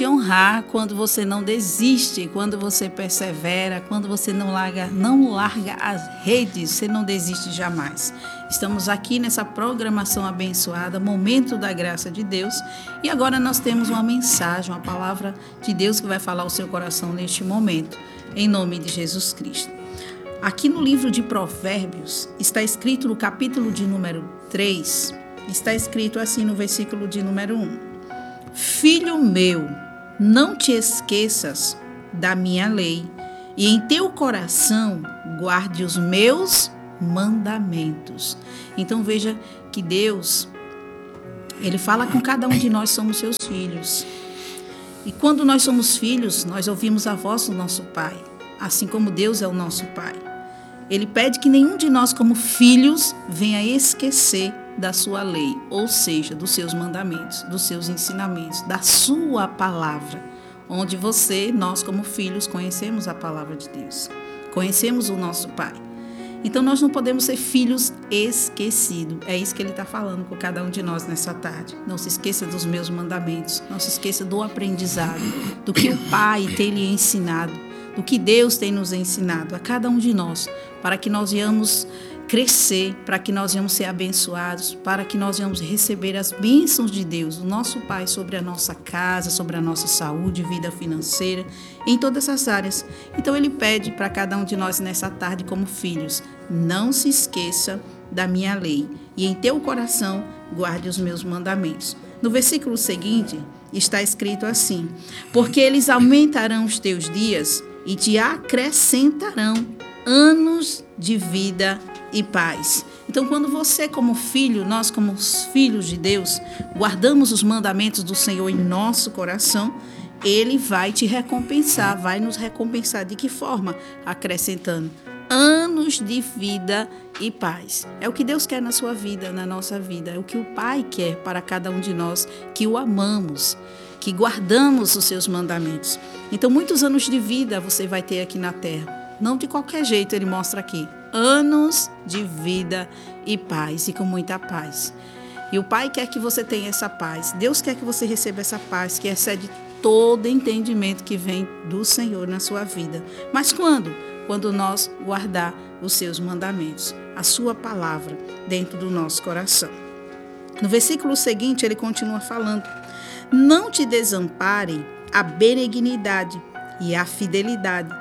te honrar quando você não desiste, quando você persevera, quando você não larga as redes, você não desiste jamais. Estamos aqui nessa programação abençoada, Momento da Graça de Deus, e agora nós temos uma mensagem, uma palavra de Deus que vai falar ao seu coração neste momento, em nome de Jesus Cristo. Aqui no livro de Provérbios, está escrito no capítulo de número 3, está escrito assim no versículo de número 1. Filho meu, não te esqueças da minha lei, e em teu coração guarde os meus mandamentos. Então veja que Deus, Ele fala com cada um de nós, somos seus filhos. E quando nós somos filhos, nós ouvimos a voz do nosso Pai, assim como Deus é o nosso Pai. Ele pede que nenhum de nós, como filhos, venha esquecer da sua lei, ou seja, dos seus mandamentos, dos seus ensinamentos, da sua palavra, onde nós como filhos, conhecemos a palavra de Deus, conhecemos o nosso Pai. Então nós não podemos ser filhos esquecidos. É isso que ele está falando com cada um de nós nessa tarde. Não se esqueça dos meus mandamentos, não se esqueça do aprendizado, do que o Pai tem lhe ensinado, do que Deus tem nos ensinado a cada um de nós, para que nós venhamos crescer, para que nós venhamos ser abençoados, para que nós venhamos receber as bênçãos de Deus, o nosso Pai, sobre a nossa casa, sobre a nossa saúde, vida financeira, em todas essas áreas. Então ele pede para cada um de nós nessa tarde como filhos, não se esqueça da minha lei, e em teu coração guarde os meus mandamentos. No versículo seguinte está escrito assim: porque eles aumentarão os teus dias e te acrescentarão anos de vida e paz. Então, quando você como filho, nós como filhos de Deus, guardamos os mandamentos do Senhor em nosso coração, Ele vai te recompensar, vai nos recompensar. De que forma? Acrescentando anos de vida e paz. É o que Deus quer na sua vida, na nossa vida. É o que o Pai quer para cada um de nós que o amamos, que guardamos os seus mandamentos. Então, muitos anos de vida você vai ter aqui na terra. Não de qualquer jeito, ele mostra aqui. Anos de vida e paz, e com muita paz. E o Pai quer que você tenha essa paz. Deus quer que você receba essa paz, que excede todo entendimento que vem do Senhor na sua vida. Mas quando? Quando nós guardar os seus mandamentos, a sua palavra dentro do nosso coração. No versículo seguinte, ele continua falando: não te desamparem a benignidade e a fidelidade,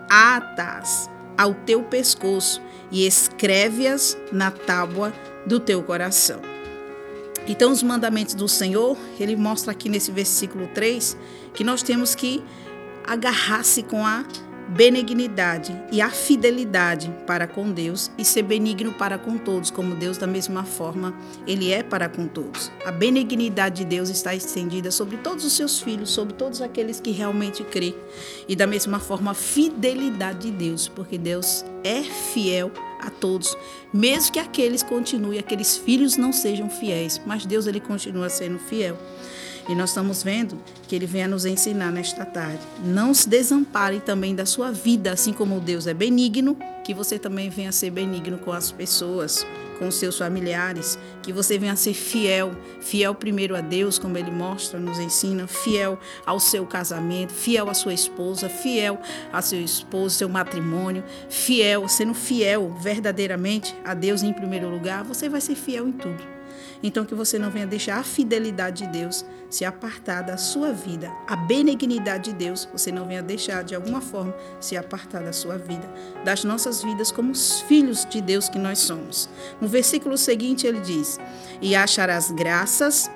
ata-as ao teu pescoço e escreve-as na tábua do teu coração. Então, os mandamentos do Senhor, ele mostra aqui nesse versículo 3, que nós temos que agarrar-se com a benignidade e a fidelidade para com Deus e ser benigno para com todos, como Deus da mesma forma Ele é para com todos. A benignidade de Deus está estendida sobre todos os seus filhos, sobre todos aqueles que realmente crêem. E da mesma forma a fidelidade de Deus, porque Deus é fiel a todos, mesmo que aqueles filhos não sejam fiéis, mas Deus ele continua sendo fiel. E nós estamos vendo que Ele vem a nos ensinar nesta tarde. Não se desampare também da sua vida, assim como Deus é benigno, que você também venha a ser benigno com as pessoas, com os seus familiares, que você venha a ser fiel primeiro a Deus, como Ele mostra, nos ensina, fiel ao seu casamento, fiel à sua esposa, fiel ao seu esposo, seu matrimônio, sendo fiel verdadeiramente a Deus em primeiro lugar, você vai ser fiel em tudo. Então, que você não venha deixar a fidelidade de Deus se apartar da sua vida. A benignidade de Deus, você não venha deixar, de alguma forma, se apartar da sua vida, das nossas vidas como os filhos de Deus que nós somos. No versículo seguinte, ele diz: e acharás graça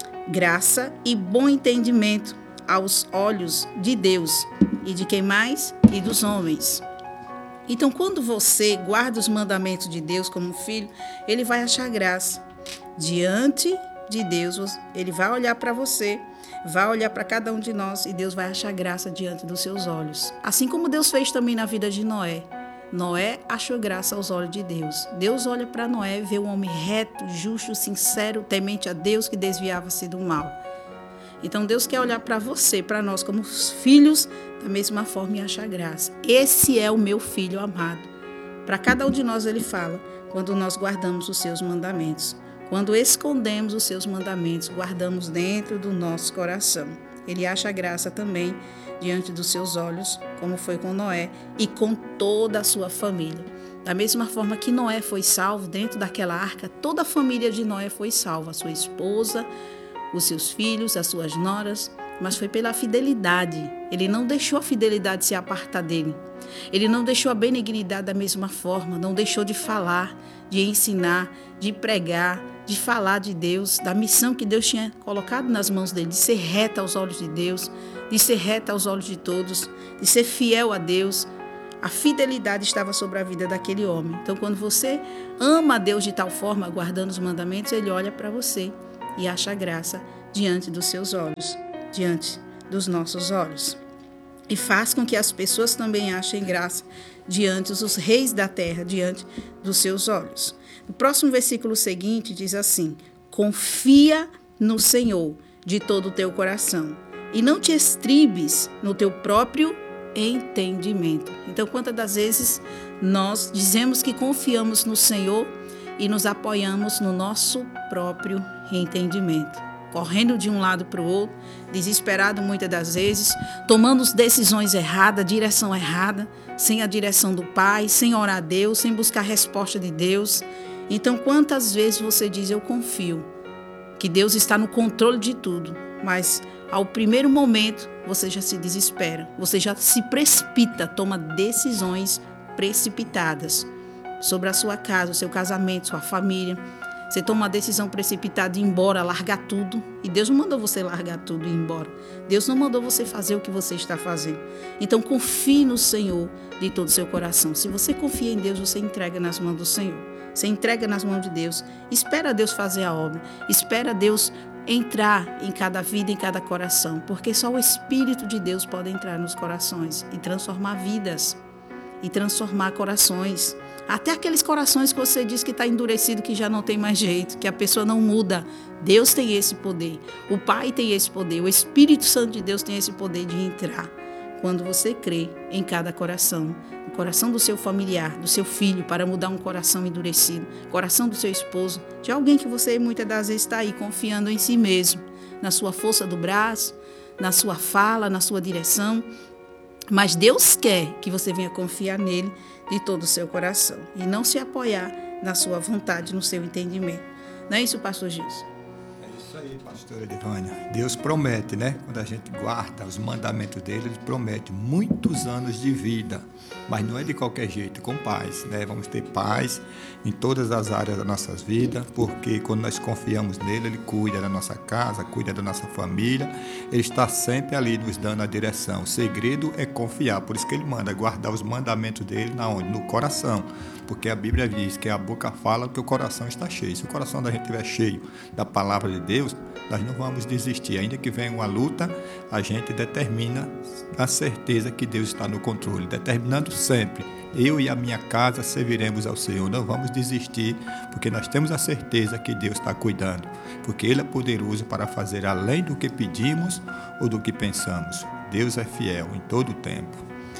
e bom entendimento aos olhos de Deus. E de quem mais? E dos homens. Então, quando você guarda os mandamentos de Deus como filho, ele vai achar graça diante de Deus. Ele vai olhar para você, vai olhar para cada um de nós e Deus vai achar graça diante dos seus olhos. Assim como Deus fez também na vida de Noé. Noé achou graça aos olhos de Deus. Deus olha para Noé e vê um homem reto, justo, sincero, temente a Deus, que desviava-se do mal. Então Deus quer olhar para você, para nós como filhos, da mesma forma e achar graça. Esse é o meu filho amado. Para cada um de nós ele fala, quando nós guardamos os seus mandamentos. Quando escondemos os seus mandamentos, guardamos dentro do nosso coração. ele acha graça também diante dos seus olhos, como foi com Noé e com toda a sua família. Da mesma forma que Noé foi salvo dentro daquela arca, toda a família de Noé foi salva, a sua esposa, os seus filhos, as suas noras, mas foi pela fidelidade. Ele não deixou a fidelidade se apartar dele. Ele não deixou a benignidade da mesma forma, não deixou de falar, de ensinar, de pregar, de falar de Deus, da missão que Deus tinha colocado nas mãos dele, de ser reta aos olhos de Deus, de ser reta aos olhos de todos, de ser fiel a Deus. A fidelidade estava sobre a vida daquele homem. Então, quando você ama a Deus de tal forma, guardando os mandamentos, ele olha para você e acha graça diante dos seus olhos, diante dos nossos olhos. E faz com que as pessoas também achem graça diante dos reis da terra, diante dos seus olhos. O próximo versículo seguinte diz assim: confia no Senhor de todo o teu coração e não te estribes no teu próprio entendimento. Então, quantas das vezes nós dizemos que confiamos no Senhor e nos apoiamos no nosso próprio entendimento, correndo de um lado para o outro, desesperado muitas das vezes, tomando decisões erradas, direção errada, sem a direção do Pai, sem orar a Deus, sem buscar a resposta de Deus. Então, quantas vezes você diz, eu confio que Deus está no controle de tudo, mas ao primeiro momento você já se desespera, você já se precipita, toma decisões precipitadas sobre a sua casa, o seu casamento, sua família. Você toma uma decisão precipitada de ir embora, largar tudo. E Deus não mandou você largar tudo e ir embora. Deus não mandou você fazer o que você está fazendo. Então, confie no Senhor de todo o seu coração. Se você confia em Deus, você entrega nas mãos do Senhor. Você entrega nas mãos de Deus. Espera Deus fazer a obra. Espera Deus entrar em cada vida, em cada coração. Porque só o Espírito de Deus pode entrar nos corações e transformar vidas. E transformar corações. Até aqueles corações que você diz que está endurecido, que já não tem mais jeito, que a pessoa não muda. Deus tem esse poder. O Pai tem esse poder. O Espírito Santo de Deus tem esse poder de entrar. Quando você crê em cada coração, no coração do seu familiar, do seu filho, para mudar um coração endurecido, coração do seu esposo, de alguém que você muitas das vezes está aí confiando em si mesmo, na sua força do braço, na sua fala, na sua direção. Mas Deus quer que você venha confiar nele de todo o seu coração e não se apoiar na sua vontade, no seu entendimento. Não é isso, pastor Gilson? É isso aí, pastora Edivânia. Deus promete, né? Quando a gente guarda os mandamentos dele, ele promete muitos anos de vida. Mas não é de qualquer jeito, com paz, né? Vamos ter paz em todas as áreas das nossas vidas, porque quando nós confiamos nele, ele cuida da nossa casa, cuida da nossa família, ele está sempre ali nos dando a direção. O segredo é confiar, por isso que ele manda guardar os mandamentos dele na onde? No coração, porque a Bíblia diz que a boca fala que o coração está cheio. Se o coração da gente estiver cheio da palavra de Deus, nós não vamos desistir. Ainda que venha uma luta, a gente determina a certeza que Deus está no controle, determinando sempre, eu e a minha casa serviremos ao Senhor. Não vamos desistir, porque nós temos a certeza que Deus está cuidando, porque Ele é poderoso para fazer além do que pedimos ou do que pensamos. Deus é fiel em todo o tempo.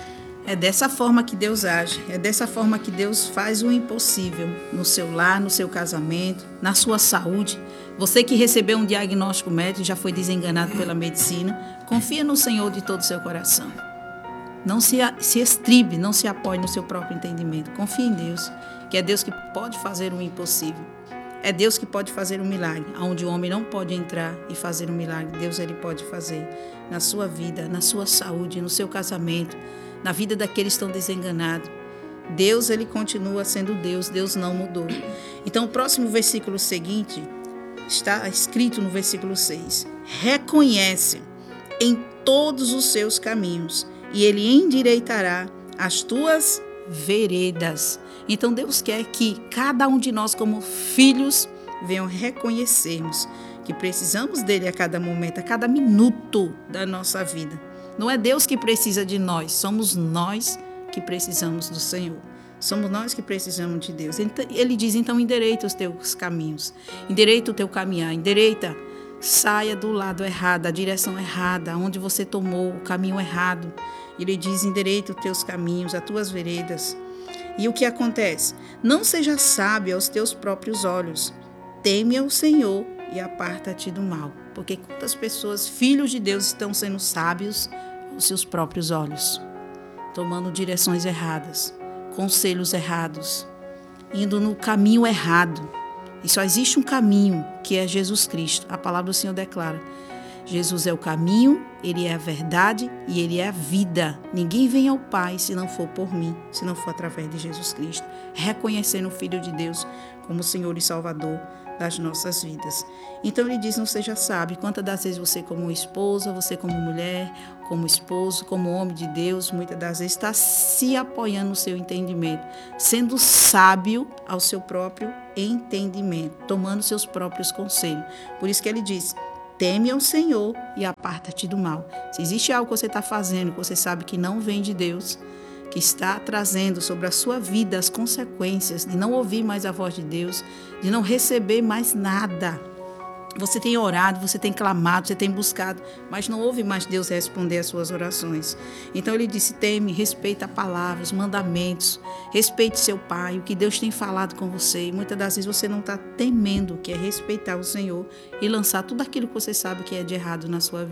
É dessa forma que Deus age, é dessa forma que Deus faz o impossível no seu lar, no seu casamento, na sua saúde. Você que recebeu um diagnóstico médico e já foi desenganado pela medicina, confia no Senhor de todo o seu coração. Não se estribe, não se apoie no seu próprio entendimento. Confie em Deus, que é Deus que pode fazer o impossível. É Deus que pode fazer um milagre, onde o homem não pode entrar e fazer um milagre. Deus, ele pode fazer na sua vida, na sua saúde, no seu casamento, na vida daqueles que estão desenganados. Deus, ele continua sendo Deus, Deus não mudou. Então, o próximo versículo seguinte está escrito no versículo 6. Reconhece em todos os seus caminhos e ele endireitará as tuas veredas. Então, Deus quer que cada um de nós, como filhos, venham reconhecermos que precisamos dele a cada momento, a cada minuto da nossa vida. Não é Deus que precisa de nós, somos nós que precisamos do Senhor. Somos nós que precisamos de Deus. Ele diz, então, endireita os teus caminhos, endireita o teu caminhar, endireita, saia do lado errado, a direção errada, onde você tomou o caminho errado. Ele diz, endireita os teus caminhos, as tuas veredas. E o que acontece? Não seja sábio aos teus próprios olhos, teme ao Senhor e aparta-te do mal. porque quantas pessoas, filhos de Deus, estão sendo sábios aos seus próprios olhos, tomando direções erradas, conselhos errados, indo no caminho errado. E só existe um caminho, que é Jesus Cristo. A palavra do Senhor declara: Jesus é o caminho, Ele é a verdade e Ele é a vida. Ninguém vem ao Pai se não for por mim, se não for através de Jesus Cristo. Reconhecendo o Filho de Deus como Senhor e Salvador das nossas vidas. Então Ele diz: não seja sábio. Quantas das vezes você como esposa, você como mulher, como esposo, como homem de Deus, muitas das vezes está se apoiando no seu entendimento, sendo sábio ao seu próprio entendimento, tomando seus próprios conselhos. Por isso que Ele diz: teme ao Senhor e aparta-te do mal. Se existe algo que você está fazendo, que você sabe que não vem de Deus, que está trazendo sobre a sua vida as consequências de não ouvir mais a voz de Deus, de não receber mais nada. Você tem orado, você tem clamado, você tem buscado, mas não ouve mais Deus responder às suas orações. Então Ele disse: teme, respeita a palavra, os mandamentos, respeite seu pai, o que Deus tem falado com você. E muitas das vezes você não está temendo, que é respeitar o Senhor e lançar tudo aquilo que você sabe que é de errado na sua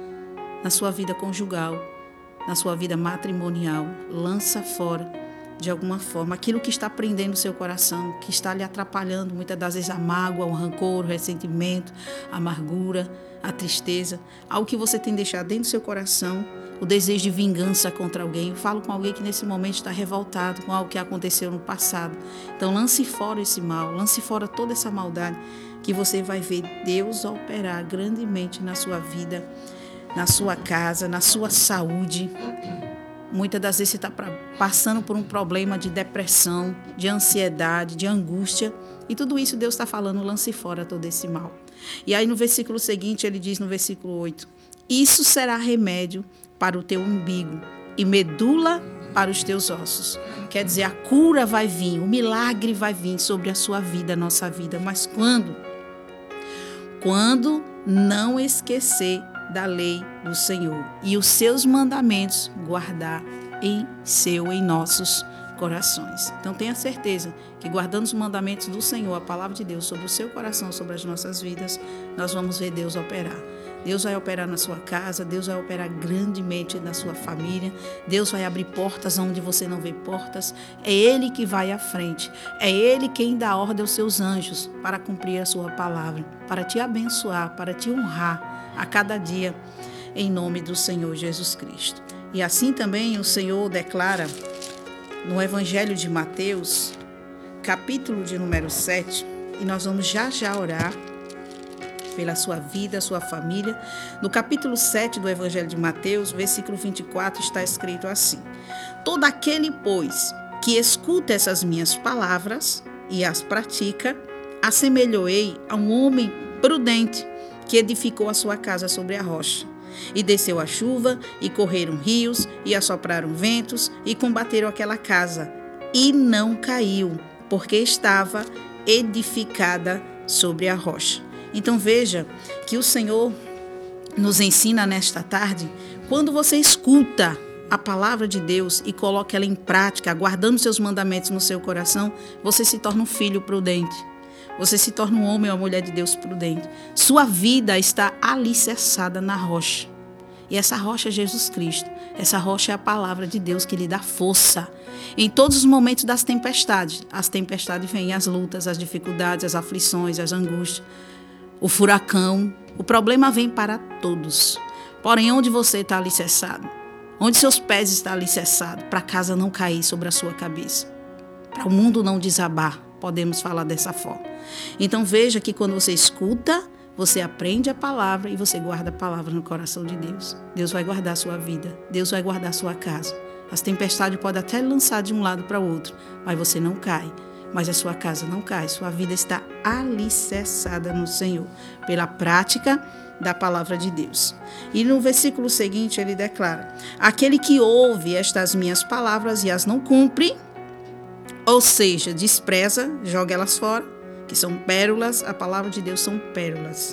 vida conjugal, na sua vida matrimonial. Lança fora, de alguma forma, aquilo que está prendendo o seu coração, que está lhe atrapalhando, muitas das vezes a mágoa, o rancor, o ressentimento, a amargura, a tristeza, algo que você tem deixado dentro do seu coração, o desejo de vingança contra alguém. Eu falo com alguém que nesse momento está revoltado com algo que aconteceu no passado. Então lance fora esse mal, lance fora toda essa maldade, que você vai ver Deus operar grandemente na sua vida, na sua casa, na sua saúde. Muitas das vezes você está passando por um problema de depressão, de ansiedade, de angústia. E tudo isso Deus está falando: lance fora todo esse mal. E aí no versículo seguinte Ele diz, no versículo 8: isso será remédio para o teu umbigo e medula para os teus ossos. Quer dizer, a cura vai vir, o milagre vai vir sobre a sua vida, a nossa vida. Mas quando? Quando não esquecer da lei do Senhor e os seus mandamentos guardar em nossos corações. Então tenha certeza que guardando os mandamentos do Senhor, a palavra de Deus sobre o seu coração, sobre as nossas vidas, nós vamos ver Deus operar. Deus vai operar na sua casa, Deus vai operar grandemente na sua família, Deus vai abrir portas onde você não vê portas. É Ele que vai à frente, é Ele quem dá ordem aos seus anjos para cumprir a sua palavra, para te abençoar, para te honrar a cada dia, em nome do Senhor Jesus Cristo. E assim também o Senhor declara no Evangelho de Mateus, capítulo de número 7, e nós vamos já orar pela sua vida, sua família. No capítulo 7 do Evangelho de Mateus, versículo 24, está escrito assim: todo aquele, pois, que escuta essas minhas palavras e as pratica, assemelhou-ei a um homem prudente que edificou a sua casa sobre a rocha. E desceu a chuva, e correram rios, e assopraram ventos, e combateram aquela casa. E não caiu, porque estava edificada sobre a rocha. Então veja que o Senhor nos ensina nesta tarde, quando você escuta a palavra de Deus e coloca ela em prática, guardando seus mandamentos no seu coração, você se torna um filho prudente. Você se torna um homem ou uma mulher de Deus prudente. Sua vida está alicerçada na rocha. E essa rocha é Jesus Cristo. Essa rocha é a palavra de Deus que lhe dá força. Em todos os momentos das tempestades. As tempestades vêm, as lutas, as dificuldades, as aflições, as angústias, o furacão. O problema vem para todos. Porém, onde você está alicerçado? Onde seus pés estão alicerçados? Para a casa não cair sobre a sua cabeça. Para o mundo não desabar. Podemos falar dessa forma. Então veja que quando você escuta, você aprende a palavra e você guarda a palavra no coração de Deus. Deus vai guardar a sua vida, Deus vai guardar a sua casa. As tempestades podem até lançar de um lado para o outro, mas você não cai. Mas a sua casa não cai, sua vida está alicerçada no Senhor, pela prática da palavra de Deus. E no versículo seguinte ele declara: aquele que ouve estas minhas palavras e as não cumpre, ou seja, despreza, joga elas fora, que são pérolas, a palavra de Deus são pérolas,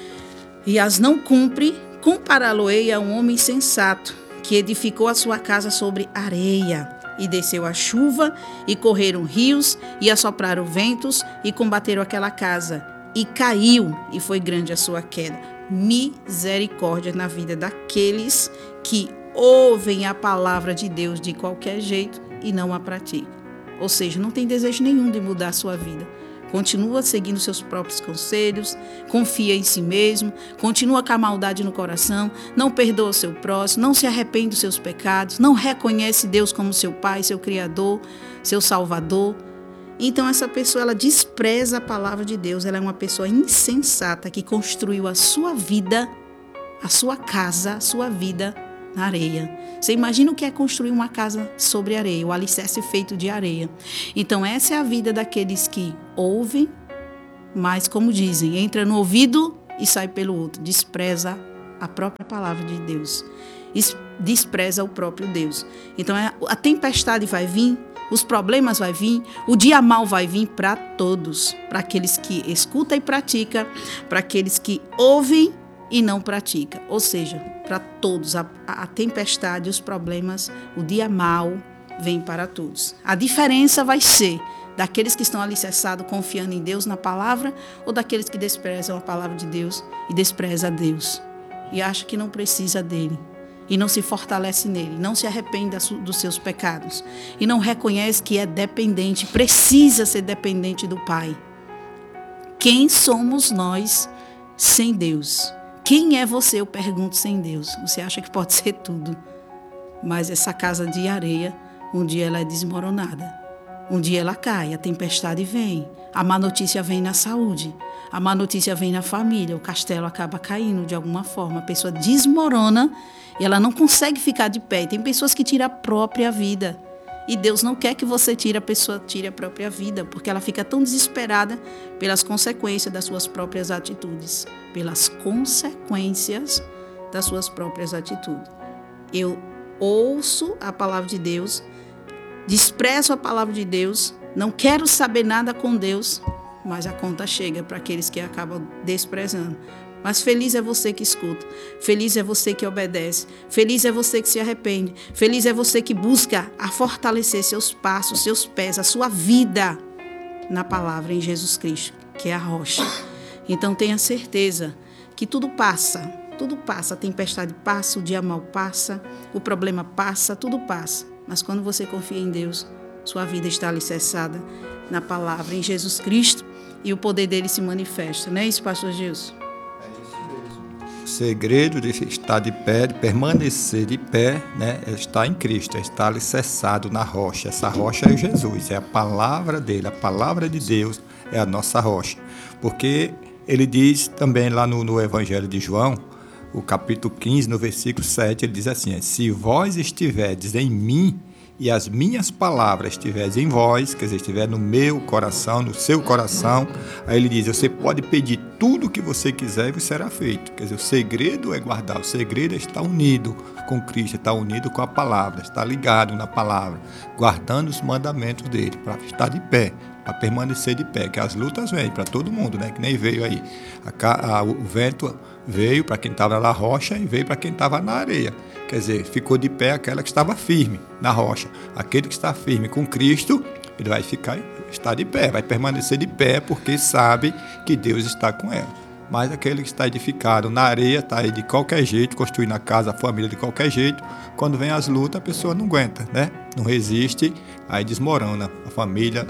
e as não cumpre, compará-lo-ei a um homem sensato, que edificou a sua casa sobre areia, e desceu a chuva, e correram rios, e assopraram ventos, e combateram aquela casa, e caiu, e foi grande a sua queda. misericórdia na vida daqueles que ouvem a palavra de Deus de qualquer jeito e não a praticam. Ou seja, não tem desejo nenhum de mudar a sua vida. Continua seguindo seus próprios conselhos, confia em si mesmo, continua com a maldade no coração, não perdoa o seu próximo, não se arrepende dos seus pecados, não reconhece Deus como seu Pai, seu Criador, seu Salvador. Então essa pessoa, ela despreza a palavra de Deus, ela é uma pessoa insensata que construiu a sua vida, a sua casa, a sua vida na areia. Você imagina o que é construir uma casa sobre areia, o alicerce feito de areia. Então essa é a vida daqueles que ouvem, mas como dizem, entra no ouvido e sai pelo outro, despreza a própria palavra de Deus, despreza o próprio Deus. Então a tempestade vai vir, os problemas vai vir, o dia mau vai vir para todos, para aqueles que escutam e praticam, para aqueles que ouvem e não praticam, ou seja, para todos, a tempestade, os problemas, o dia mau vem para todos. A diferença vai ser daqueles que estão alicerçados, confiando em Deus, na palavra, ou daqueles que desprezam a palavra de Deus e desprezam a Deus e acham que não precisa dele e não se fortalece nele, não se arrepende dos seus pecados e não reconhece que é dependente, precisa ser dependente do Pai. Quem somos nós sem Deus? Quem é você, eu pergunto, sem Deus? Você acha que pode ser tudo. Mas essa casa de areia, um dia ela é desmoronada. Um dia ela cai, a tempestade vem. A má notícia vem na saúde. A má notícia vem na família. O castelo acaba caindo de alguma forma. A pessoa desmorona e ela não consegue ficar de pé. E tem pessoas que tiram a própria vida. E Deus não quer que você tire a própria vida, porque ela fica tão desesperada pelas consequências das suas próprias atitudes. Pelas consequências das suas próprias atitudes. Eu ouço a palavra de Deus, desprezo a palavra de Deus, não quero saber nada com Deus, mas a conta chega para aqueles que acabam desprezando. Mas feliz é você que escuta, feliz é você que obedece, feliz é você que se arrepende, feliz é você que busca a fortalecer seus passos, seus pés, a sua vida na palavra em Jesus Cristo, que é a rocha. Então tenha certeza que tudo passa, a tempestade passa, o dia mau passa, o problema passa, tudo passa. Mas quando você confia em Deus, sua vida está alicerçada na palavra, em Jesus Cristo, e o poder dele se manifesta. Não é isso, pastor Gilson? O segredo de estar de pé, de permanecer de pé, né, é estar em Cristo, é estar alicerçado na rocha. Essa rocha é Jesus, é a palavra dele, a palavra de Deus é a nossa rocha. Porque ele diz também lá no Evangelho de João, o capítulo 15, no versículo 7, ele diz assim: se vós estiverdes em mim e as minhas palavras estiverem em vós, quer dizer, estiver no meu coração, no seu coração, aí ele diz, você pode pedir tudo o que você quiser e será feito. Quer dizer, o segredo é guardar, o segredo é estar unido com Cristo, estar unido com a palavra, estar ligado na palavra, guardando os mandamentos dele, para estar de pé, para permanecer de pé, que as lutas vêm para todo mundo, né? Que nem veio aí. O vento veio para quem estava na rocha e veio para quem estava na areia. Quer dizer, ficou de pé aquela que estava firme na rocha. Aquele que está firme com Cristo, ele vai estar de pé, vai permanecer de pé, porque sabe que Deus está com ela. Mas aquele que está edificado na areia, está aí de qualquer jeito, construindo a casa, a família de qualquer jeito, quando vem as lutas, a pessoa não aguenta, né? Não resiste, aí desmorona, a família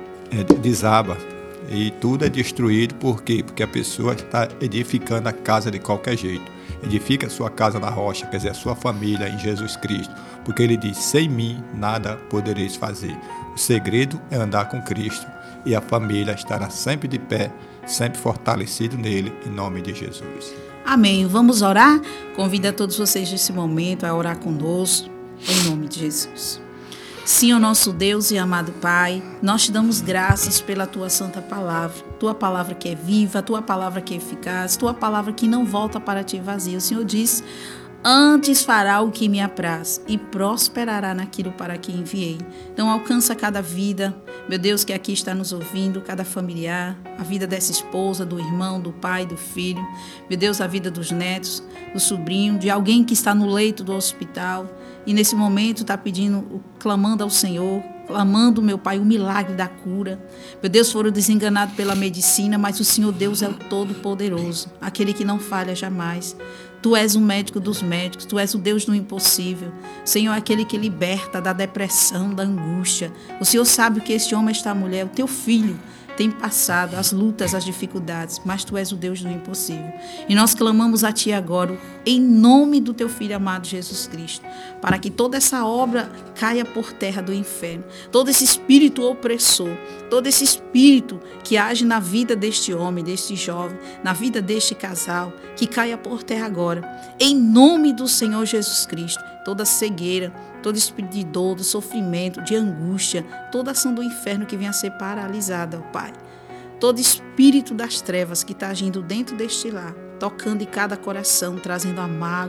desaba. E tudo é destruído, por quê? Porque a pessoa está edificando a casa de qualquer jeito. Edifica a sua casa na rocha, quer dizer, a sua família em Jesus Cristo. Porque ele diz, sem mim nada podereis fazer. O segredo é andar com Cristo e a família estará sempre de pé, sempre fortalecido nele, em nome de Jesus. Amém. Vamos orar? Convido a todos vocês nesse momento a orar conosco, em nome de Jesus. Senhor nosso Deus e amado Pai, nós te damos graças pela Tua santa palavra, Tua palavra que é viva, Tua palavra que é eficaz, Tua palavra que não volta para Ti vazia. O Senhor diz, antes fará o que me apraz e prosperará naquilo para que enviei. Então alcança cada vida, meu Deus, que aqui está nos ouvindo, cada familiar, a vida dessa esposa, do irmão, do pai, do filho, meu Deus, a vida dos netos, do sobrinho, de alguém que está no leito do hospital, e nesse momento está pedindo, clamando ao Senhor, clamando, meu Pai, o milagre da cura. Meu Deus, foram desenganados pela medicina, mas o Senhor Deus é o Todo-Poderoso, aquele que não falha jamais. Tu és o médico dos médicos, Tu és o Deus do impossível. Senhor, é aquele que liberta da depressão, da angústia. O Senhor sabe o que este homem, esta mulher, o Teu filho, tem passado, as lutas, as dificuldades, mas Tu és o Deus do impossível. E nós clamamos a Ti agora, em nome do Teu Filho amado Jesus Cristo, para que toda essa obra caia por terra do inferno, todo esse espírito opressor, todo esse espírito que age na vida deste homem, deste jovem, na vida deste casal, que caia por terra agora, em nome do Senhor Jesus Cristo. Toda cegueira, todo espírito de dor, de sofrimento, de angústia, toda ação do inferno que venha a ser paralisada, ó Pai. Todo espírito das trevas que está agindo dentro deste lar, tocando em cada coração, trazendo a mágoa,